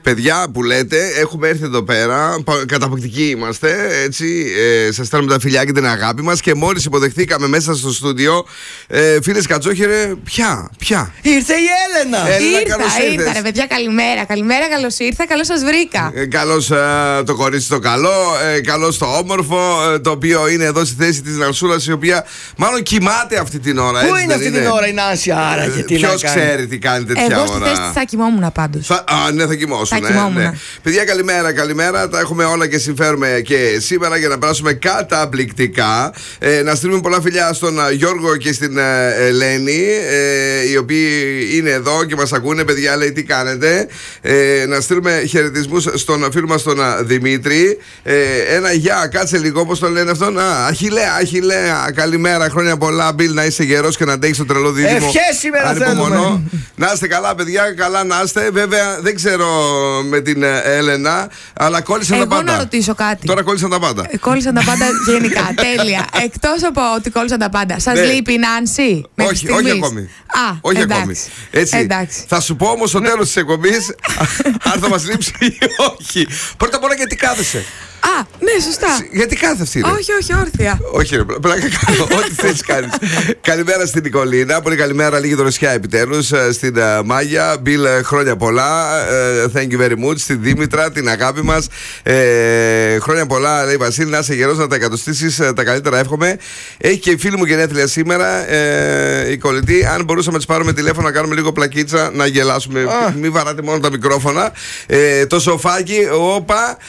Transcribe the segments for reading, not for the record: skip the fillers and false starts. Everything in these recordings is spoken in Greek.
Παιδιά που λέτε, έχουμε έρθει εδώ πέρα. Καταπληκτικοί είμαστε. Έτσι, σας στέλνουμε τα φιλιά και την αγάπη μας. Και μόλις υποδεχθήκαμε μέσα στο στούντιο, φίλες Κατσόχερε, ποια. Ήρθε η Έλενα. Ήρθα, ρε παιδιά, καλημέρα. Καλημέρα, καλώς ήρθα, καλώς σας βρήκα. Καλώς το κορίτσι το καλό, καλώς το όμορφο, το οποίο είναι εδώ στη θέση της Νανσούλας, η οποία μάλλον κοιμάται αυτή την ώρα. Πού είναι αυτή την ώρα η Νάνση, άραγε? Ποιος ξέρει τι κάνει τέτοια ώρα? Εγώ στη θέση της θα κοιμόμουν πάντως. Ναι, θα κοιμώσουν. Ναι. Παιδιά, καλημέρα. Τα έχουμε όλα και συμφέρουμε και σήμερα για να περάσουμε καταπληκτικά. Να στείλουμε πολλά φιλιά στον Γιώργο και στην Ελένη, οι οποίοι είναι εδώ και μας ακούνε. Παιδιά, λέει, τι κάνετε? Να στείλουμε χαιρετισμούς στον φίλο μας τον Δημήτρη. Ένα γεια, κάτσε λίγο, πώς το λένε αυτόν? Αχιλλέα, καλημέρα, χρόνια πολλά. Μπιλ, να είσαι γερός και να αντέχεις το τρελό δίδυμο. Ευχές σήμερα θέλουμε. Να είστε καλά, παιδιά, καλά να είστε. Βέβαια, δεν ξέρω με την Έλενα, αλλά κόλλησαν τα πάντα. Εγώ να ρωτήσω κάτι. Τώρα κόλλησαν τα πάντα. Κόλλησαν τα πάντα γενικά. Τέλεια. Εκτός από ότι κόλλησαν τα πάντα, σας λείπει η Νάνση? Όχι ακόμη. Όχι ακόμη. Έτσι. Θα σου πω όμως στο τέλος της εκπομπής αν θα μας λείψει ή όχι. Πρώτα απ' όλα, γιατί κάθεσαι? Ναι, σωστά. Γιατί κάθεσαι? Όχι, όρθια. Όχι, ρε, πλάκα κάνω. Ό,τι θες κάνεις. Καλημέρα στην Νικολίνα. Πολύ καλημέρα, λίγη δροσιά επιτέλους. Στην Μάγια. Μπιλ, χρόνια πολλά. Thank you very much. Στην Δήμητρα, την αγάπη μας. Χρόνια πολλά, λέει Βασίλη. Να είσαι γερός, να τα εκατοστήσεις. Τα καλύτερα εύχομαι. Έχει και η φίλη μου γενέθλια σήμερα, η κολλητή. Αν μπορούσαμε να τις πάρουμε τηλέφωνο, να κάνουμε λίγο πλακίτσα, να γελάσουμε. Μην βαράτε μόνο τα μικρόφωνα. Το σοφάκι, όπα.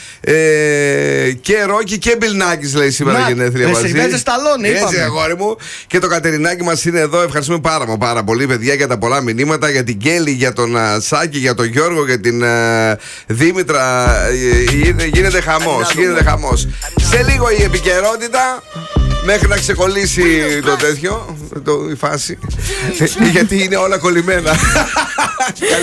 Και Ρόκι και Μπιλνάκης, λέει, σήμερα γενέθλια μαζί. Έτσι, αγόρι μου. Και το Κατερινάκι μας είναι εδώ. Ευχαριστούμε πάρα πολύ, παιδιά, για τα πολλά μηνύματα. Για την Κέλλη, για τον Σάκη, για τον Γιώργο, για την Δήμητρα. Γίνεται χαμός. Σε λίγο η επικαιρότητα, μέχρι να ξεκολλήσει το τέτοιο, η φάση. Γιατί είναι όλα κολλημένα.